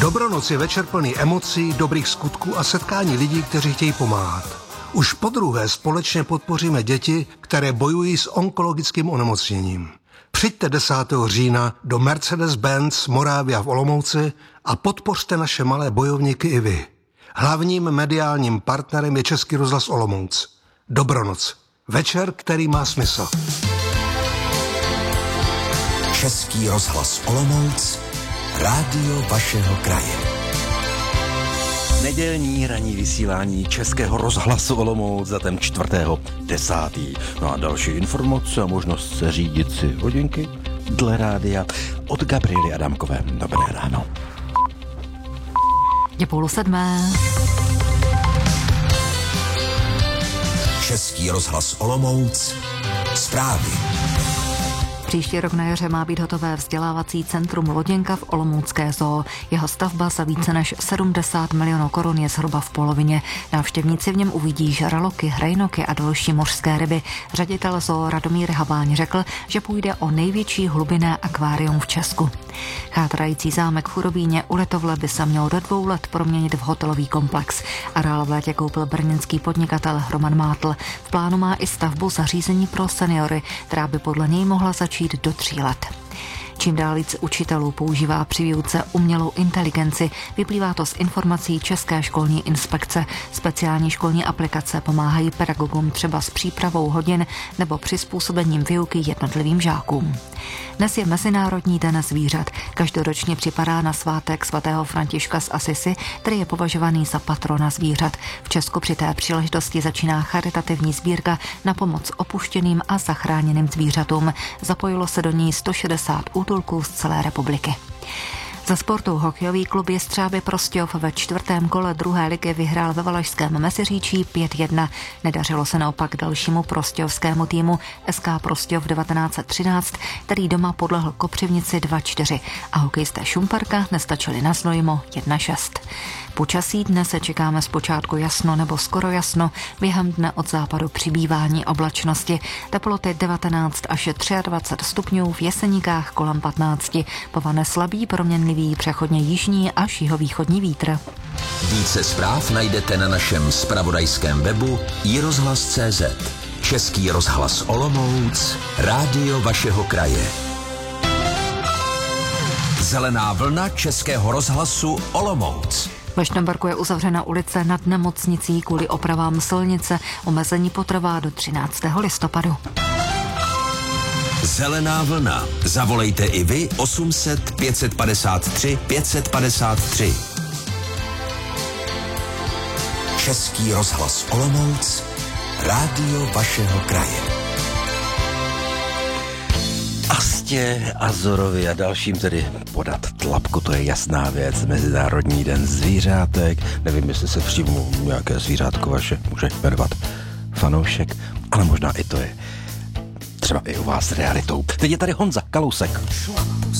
Dobronoc je večer plný emocí, dobrých skutků a setkání lidí, kteří chtějí pomáhat. Už podruhé společně podpoříme děti, které bojují s onkologickým onemocněním. Přijďte 10. října do Mercedes-Benz Moravia v Olomouci a podpořte naše malé bojovníky i vy. Hlavním mediálním partnerem je Český rozhlas Olomouc. Dobronoc. Večer, který má smysl. Český rozhlas Olomouc, rádio vašeho kraje. Nedělní ranní vysílání Českého rozhlasu Olomouc za ten 4.10. No a další informace a možnost se řídit si hodinky dle rádia od Gabriely Adamkové. Dobré ráno. Je 6:30. Český rozhlas Olomouc, zprávy. Příští rok na jaře má být hotové vzdělávací centrum Loděnka v olomoucké zoo. Jeho stavba za více než 70 milionů korun je zhruba v polovině. Návštěvníci v něm uvidí žraloky, hrajnoky a další mořské ryby. Ředitel zoo Radomír Habáň řekl, že půjde o největší hlubinné akvárium v Česku. Chátrající zámek v Chudobíně u Litovle by se měl do 2 let proměnit v hotelový komplex. Areál v létě koupil brněnský podnikatel Roman Mátl. V plánu má i stavbu zařízení pro seniory, která by podle něj mohla začít do 3 let. Čím dál víc učitelů používá při výuce umělou inteligenci, vyplývá to z informací České školní inspekce. Speciální školní aplikace pomáhají pedagogům třeba s přípravou hodin nebo přizpůsobením výuky jednotlivým žákům. Dnes je Mezinárodní den zvířat. Každoročně připadá na svátek svatého Františka z Asisi, který je považovaný za patrona zvířat. V Česku při té příležitosti začíná charitativní sbírka na pomoc opuštěným a zachráněným zvířatům. Zapojilo se do ní 160 útulků z celé republiky. Za sportu hokejový klub Jestřáby Prostějov ve 4. kole 2. ligy vyhrál ve Valašském Meziříčí 5-1. Nedařilo se naopak dalšímu prostějovskému týmu SK Prostějov 1913, který doma podlehl Kopřivnici 2-4 a hokejisté Šumperka nestačili na Znojmo 1-6. Počasí dnes se čekáme zpočátku jasno nebo skoro jasno, během dne od západu přibývání oblačnosti, teploty 19 až 23 stupňů, v Jeseníkách kolem 15, povane slabý proměnlivý přechodně jižní až jihovýchodní vítr. Více zpráv najdete na našem zpravodajském webu iRozhlas.cz. Český rozhlas Olomouc, rádio vašeho kraje. Zelená vlna Českého rozhlasu Olomouc. Ve Štemberku je uzavřena ulice nad nemocnicí kvůli opravám silnice. Omezení potrvá do 13. listopadu. Zelená vlna. Zavolejte i vy 800 553 553. Český rozhlas Olomouc, rádio vašeho kraje. Astě, Azorovi a dalším tedy podat tlapku, to je jasná věc. Mezinárodní den zvířátek. Nevím, jestli se přímo nějaké zvířátko vaše může jmenovat fanoušek, ale možná i to je třeba i u vás realitou. Teď je tady Honza Kalousek.